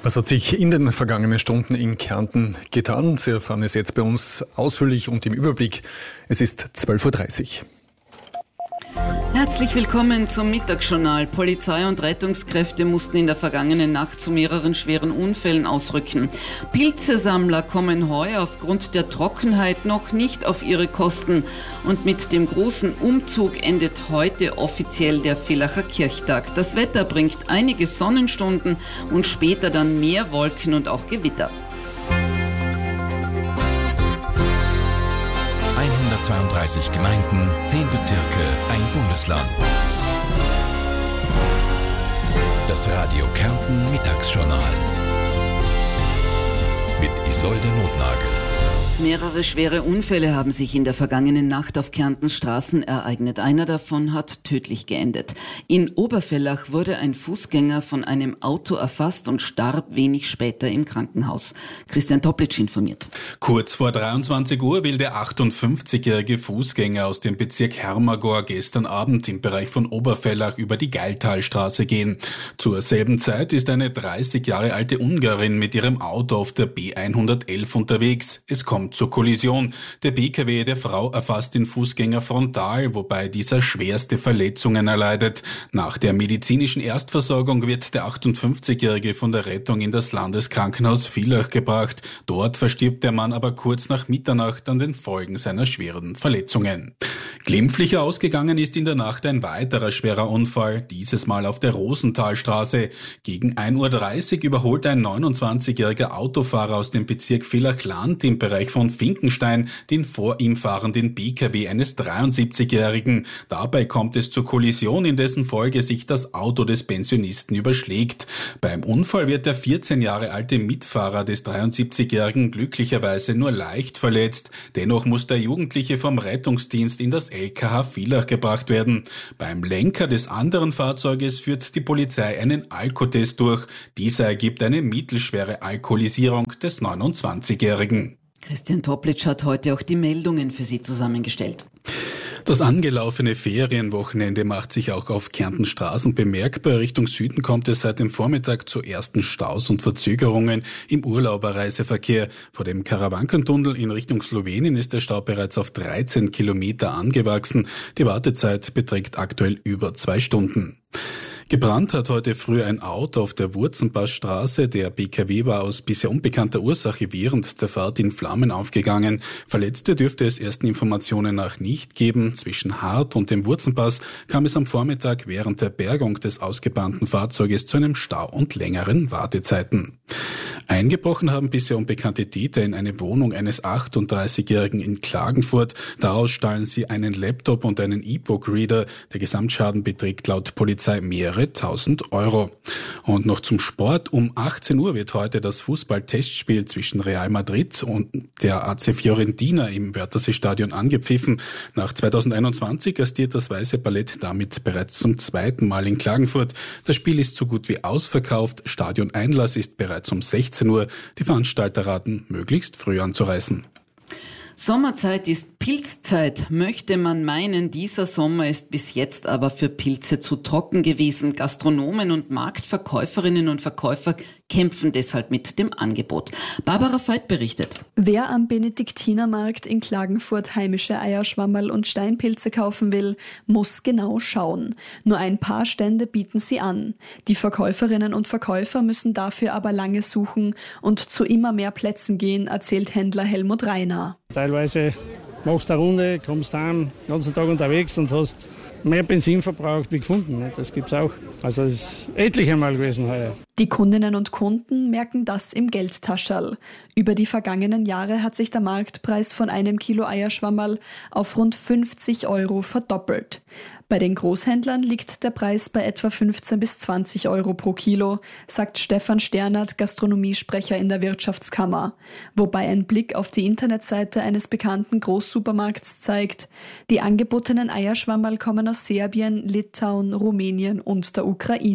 Was hat sich in den vergangenen Stunden in Kärnten getan? Sie erfahren es jetzt bei uns ausführlich und im Überblick. Es ist 12.30 Uhr. Herzlich willkommen zum Mittagsjournal. Polizei und Rettungskräfte mussten in der vergangenen Nacht zu mehreren schweren Unfällen ausrücken. Pilzesammler kommen heuer aufgrund der Trockenheit noch nicht auf ihre Kosten. Und mit dem großen Umzug endet heute offiziell der Villacher Kirchtag. Das Wetter bringt einige Sonnenstunden und später dann mehr Wolken und auch Gewitter. 132 Gemeinden, 10 Bezirke, ein Bundesland. Das Radio Kärnten Mittagsjournal mit Isolde Notnagel. Mehrere schwere Unfälle haben sich in der vergangenen Nacht auf Kärntens Straßen ereignet. Einer davon hat tödlich geendet. In Obervellach wurde ein Fußgänger von einem Auto erfasst und starb wenig später im Krankenhaus. Christian Toplitsch informiert. Kurz vor 23 Uhr will der 58-jährige Fußgänger aus dem Bezirk Hermagor gestern Abend im Bereich von Obervellach über die Geiltalstraße gehen. Zur selben Zeit ist eine 30 Jahre alte Ungarin mit ihrem Auto auf der B111 unterwegs. Es kommt zur Kollision. Der PKW der Frau erfasst den Fußgänger frontal, wobei dieser schwerste Verletzungen erleidet. Nach der medizinischen Erstversorgung wird der 58-jährige von der Rettung in das Landeskrankenhaus Villach gebracht. Dort verstirbt der Mann aber kurz nach Mitternacht an den Folgen seiner schweren Verletzungen. Glimpflicher ausgegangen ist in der Nacht ein weiterer schwerer Unfall, dieses Mal auf der Rosenthalstraße. Gegen 1.30 Uhr überholt ein 29-jähriger Autofahrer aus dem Bezirk Villach-Land im Bereich von Finkenstein den vor ihm fahrenden PKW eines 73-jährigen. Dabei kommt es zur Kollision, in dessen Folge sich das Auto des Pensionisten überschlägt. Beim Unfall wird der 14 Jahre alte Mitfahrer des 73-jährigen glücklicherweise nur leicht verletzt. Dennoch muss der Jugendliche vom Rettungsdienst in das LKH Villach gebracht werden. Beim Lenker des anderen Fahrzeuges führt die Polizei einen Alkotest durch. Dieser ergibt eine mittelschwere Alkoholisierung des 29-jährigen. Christian Toplitsch hat heute auch die Meldungen für Sie zusammengestellt. Das angelaufene Ferienwochenende macht sich auch auf Kärntens Straßen bemerkbar. Richtung Süden kommt es seit dem Vormittag zu ersten Staus und Verzögerungen im Urlauberreiseverkehr. Vor dem Karawankentunnel in Richtung Slowenien ist der Stau bereits auf 13 Kilometer angewachsen. Die Wartezeit beträgt aktuell über 2 Stunden. Gebrannt hat heute früh ein Auto auf der Wurzenpassstraße. Der PKW war aus bisher unbekannter Ursache während der Fahrt in Flammen aufgegangen. Verletzte dürfte es ersten Informationen nach nicht geben. Zwischen Hart und dem Wurzenpass kam es am Vormittag während der Bergung des ausgebrannten Fahrzeuges zu einem Stau und längeren Wartezeiten. Eingebrochen haben bisher unbekannte Täter in eine Wohnung eines 38-Jährigen in Klagenfurt. Daraus stahlen sie einen Laptop und einen E-Book-Reader. Der Gesamtschaden beträgt laut Polizei mehrere 1.000 Euro. Und noch zum Sport. Um 18 Uhr wird heute das Fußball-Testspiel zwischen Real Madrid und der AC Fiorentina im Wörthersee-Stadion angepfiffen. Nach 2021 gastiert das Weiße Ballett damit bereits zum 2. Mal in Klagenfurt. Das Spiel ist so gut wie ausverkauft. Stadioneinlass ist bereits um 16 Uhr. Die Veranstalter raten, möglichst früh anzureisen. Sommerzeit ist Pilzzeit, möchte man meinen. Dieser Sommer ist bis jetzt aber für Pilze zu trocken gewesen. Gastronomen und Marktverkäuferinnen und Verkäufer kämpfen deshalb mit dem Angebot. Barbara Veit berichtet. Wer am Benediktinermarkt in Klagenfurt heimische Eierschwammerl und Steinpilze kaufen will, muss genau schauen. Nur ein paar Stände bieten sie an. Die Verkäuferinnen und Verkäufer müssen dafür aber lange suchen und zu immer mehr Plätzen gehen, erzählt Händler Helmut Reiner. Teilweise machst du eine Runde, kommst heim, den ganzen Tag unterwegs und hast mehr Benzin verbraucht wie gefunden. Das gibt's auch. Also es ist etliche Mal gewesen heuer. Die Kundinnen und Kunden merken das im Geldtascherl. Über die vergangenen Jahre hat sich der Marktpreis von einem Kilo Eierschwammerl auf rund 50 Euro verdoppelt. Bei den Großhändlern liegt der Preis bei etwa 15 bis 20 Euro pro Kilo, sagt Stefan Sternert, Gastronomiesprecher in der Wirtschaftskammer. Wobei ein Blick auf die Internetseite eines bekannten Großsupermarkts zeigt, die angebotenen Eierschwammerl kommen aus Serbien, Litauen, Rumänien und der Ukraine.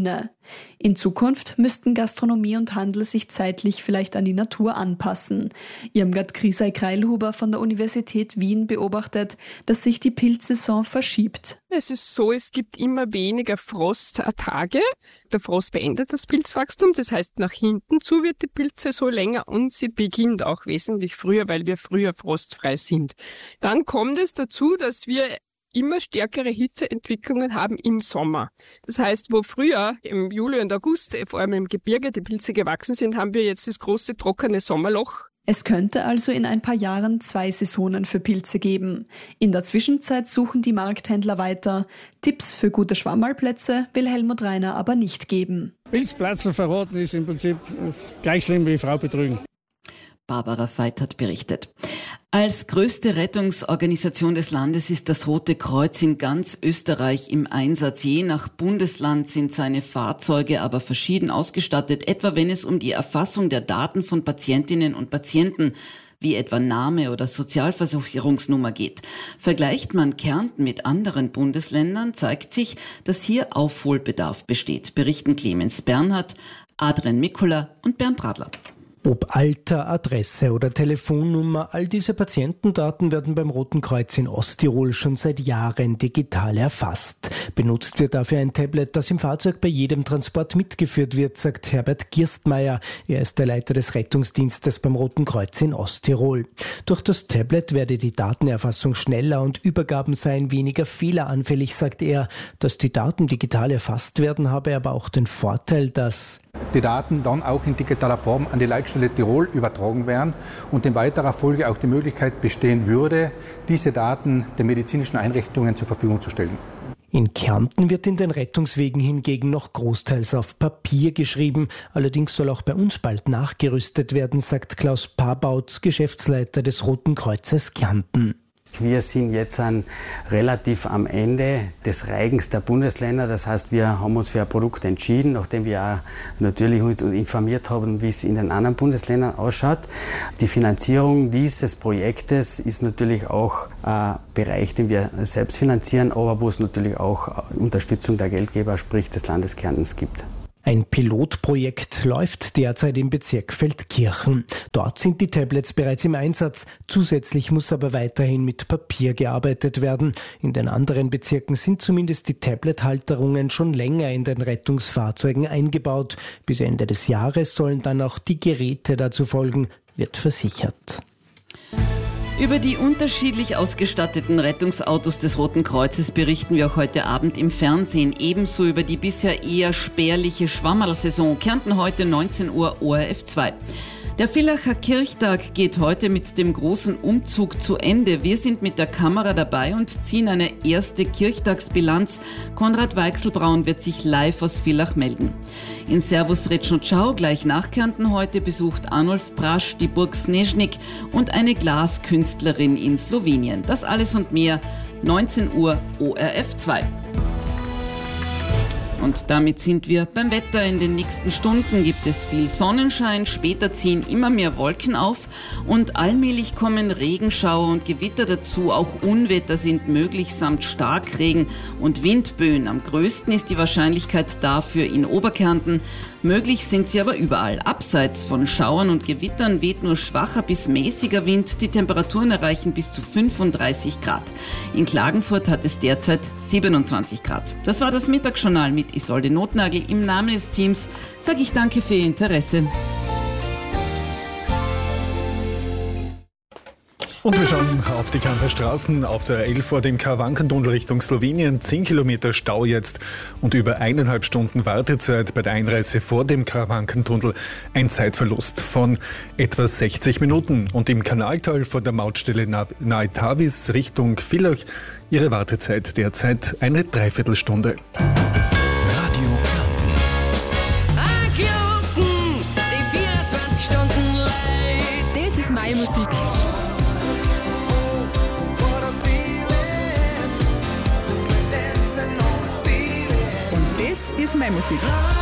In Zukunft müssten Gastronomie und Handel sich zeitlich vielleicht an die Natur anpassen. Irmgard Krisei-Kreilhuber von der Universität Wien beobachtet, dass sich die Pilzsaison verschiebt. Es ist so, es gibt immer weniger Frosttage. Der Frost beendet das Pilzwachstum, das heißt, nach hinten zu wird die Pilzsaison länger und sie beginnt auch wesentlich früher, weil wir früher frostfrei sind. Dann kommt es dazu, dass wir immer stärkere Hitzeentwicklungen haben im Sommer. Das heißt, wo früher im Juli und August, vor allem im Gebirge, die Pilze gewachsen sind, haben wir jetzt das große trockene Sommerloch. Es könnte also in ein paar Jahren 2 Saisonen für Pilze geben. In der Zwischenzeit suchen die Markthändler weiter. Tipps für gute Schwammerlplätze will Helmut Reiner aber nicht geben. Pilzplätze verraten ist im Prinzip gleich schlimm wie Frau betrügen. Barbara Veit hat berichtet. Als größte Rettungsorganisation des Landes ist das Rote Kreuz in ganz Österreich im Einsatz. Je nach Bundesland sind seine Fahrzeuge aber verschieden ausgestattet, etwa wenn es um die Erfassung der Daten von Patientinnen und Patienten wie etwa Name oder Sozialversicherungsnummer geht. Vergleicht man Kärnten mit anderen Bundesländern, zeigt sich, dass hier Aufholbedarf besteht, berichten Clemens Bernhard, Adrian Mikula und Bernd Radler. Ob Alter, Adresse oder Telefonnummer, all diese Patientendaten werden beim Roten Kreuz in Osttirol schon seit Jahren digital erfasst. Benutzt wird dafür ein Tablet, das im Fahrzeug bei jedem Transport mitgeführt wird, sagt Herbert Girstmeier. Er ist der Leiter des Rettungsdienstes beim Roten Kreuz in Osttirol. Durch das Tablet werde die Datenerfassung schneller und Übergaben seien weniger fehleranfällig, sagt er. Dass die Daten digital erfasst werden, habe aber auch den Vorteil, dass die Daten dann auch in digitaler Form an die Leitstelle Tirol übertragen werden und in weiterer Folge auch die Möglichkeit bestehen würde, diese Daten den medizinischen Einrichtungen zur Verfügung zu stellen. In Kärnten wird in den Rettungswegen hingegen noch großteils auf Papier geschrieben. Allerdings soll auch bei uns bald nachgerüstet werden, sagt Klaus Pabautz, Geschäftsleiter des Roten Kreuzes Kärnten. Wir sind jetzt relativ am Ende des Reigens der Bundesländer. Das heißt, wir haben uns für ein Produkt entschieden, nachdem wir auch natürlich uns informiert haben, wie es in den anderen Bundesländern ausschaut. Die Finanzierung dieses Projektes ist natürlich auch ein Bereich, den wir selbst finanzieren, aber wo es natürlich auch Unterstützung der Geldgeber, sprich des Landes Kärntens, gibt. Ein Pilotprojekt läuft derzeit im Bezirk Feldkirchen. Dort sind die Tablets bereits im Einsatz. Zusätzlich muss aber weiterhin mit Papier gearbeitet werden. In den anderen Bezirken sind zumindest die Tablet-Halterungen schon länger in den Rettungsfahrzeugen eingebaut. Bis Ende des Jahres sollen dann auch die Geräte dazu folgen, wird versichert. Über die unterschiedlich ausgestatteten Rettungsautos des Roten Kreuzes berichten wir auch heute Abend im Fernsehen. Ebenso über die bisher eher spärliche Schwammerl-Saison. Kärnten heute 19 Uhr ORF 2. Der Villacher Kirchtag geht heute mit dem großen Umzug zu Ende. Wir sind mit der Kamera dabei und ziehen eine erste Kirchtagsbilanz. Konrad Weichselbraun wird sich live aus Villach melden. In Servus Retsch und Ciao gleich nach Kärnten heute besucht Arnulf Brasch die Burg Snežnik und eine Glaskünstlerin in Slowenien. Das alles und mehr, 19 Uhr ORF 2. Und damit sind wir beim Wetter. In den nächsten Stunden gibt es viel Sonnenschein, später ziehen immer mehr Wolken auf und allmählich kommen Regenschauer und Gewitter dazu. Auch Unwetter sind möglich samt Starkregen und Windböen. Am größten ist die Wahrscheinlichkeit dafür in Oberkärnten. Möglich sind sie aber überall. Abseits von Schauern und Gewittern weht nur schwacher bis mäßiger Wind. Die Temperaturen erreichen bis zu 35 Grad. In Klagenfurt hat es derzeit 27 Grad. Das war das Mittagsjournal mit Isolde Notnagel. Im Namen des Teams sage ich danke für Ihr Interesse. Und wir schauen auf die Kärntner Straßen. Auf der 11 vor dem Karawankentunnel Richtung Slowenien 10 Kilometer Stau jetzt und über 1,5 Stunden Wartezeit bei der Einreise vor dem Karawankentunnel. Ein Zeitverlust von etwa 60 Minuten. Und im Kanaltal vor der Mautstelle nahe Tavis Richtung Villach ihre Wartezeit derzeit eine Dreiviertelstunde. Radio Kärnten. Die 24 Stunden live. Das ist meine Musik. Ist meine Musik.